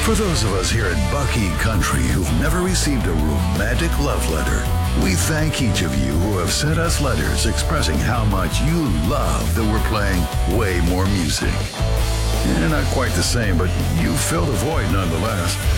For those of us here at Buckhead Country who've never received a romantic love letter, we thank each of you who have sent us letters expressing how much you love that we're playing way more music. Not quite the same, but you filled a void nonetheless.